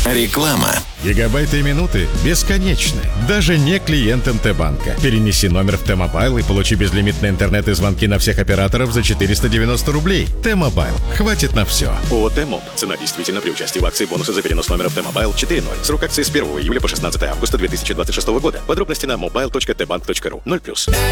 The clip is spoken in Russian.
Реклама. Гигабайты и минуты бесконечны. Даже не клиентам Т-банка. Перенеси номер в Т-Мобайл и получи безлимитный интернет и звонки на всех операторов за 490 рублей. Т-Мобайл. Хватит на все. ООО «Т-Моб». Цена действительно при участии в акции бонуса за перенос номера в Т-Мобайл 4.0. Срок акции с 1 июля по 16 августа 2026 года. Подробности на mobile.tbank.ru. 0+.